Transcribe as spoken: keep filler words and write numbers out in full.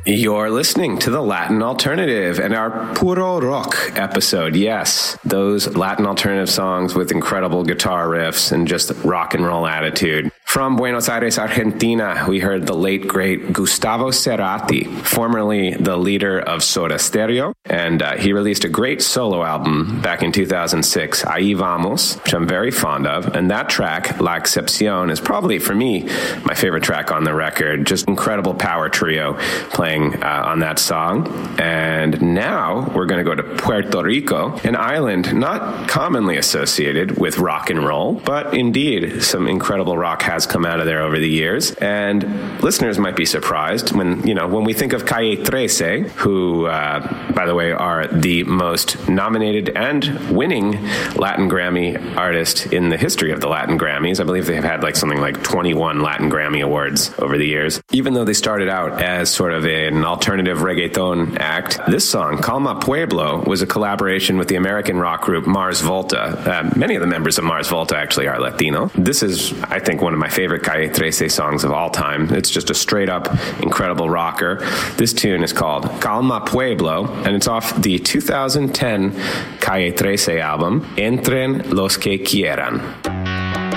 You're listening to the Latin Alternative and our Puro Rock episode. Yes, those Latin alternative songs with incredible guitar riffs and just rock and roll attitude. From Buenos Aires, Argentina, we heard the late, great Gustavo Cerati, formerly the leader of Soda Stereo, and uh, he released a great solo album back in two thousand six, Ahí Vamos, which I'm very fond of, and that track, La Excepción, is probably, for me, my favorite track on the record. Just incredible power trio playing uh, on that song. And now we're going to go to Puerto Rico, an island not commonly associated with rock and roll, but indeed some incredible rock has come out of there over the years. And listeners might be surprised when, you know, when we think of Calle trece, who, uh, by the way, are the most nominated and winning Latin Grammy artist in the history of the Latin Grammys. I believe they've had like something like twenty-one Latin Grammy awards over the years. Even though they started out as sort of an alternative reggaeton act, this song, Calma Pueblo, was a collaboration with the American rock group Mars Volta. Uh, many of the members of Mars Volta actually are Latino. This is, I think, one of my favorite Calle trece songs of all time. It's just a straight up incredible rocker. This tune is called Calma Pueblo, and it's off the two thousand ten Calle trece album, Entren los que quieran.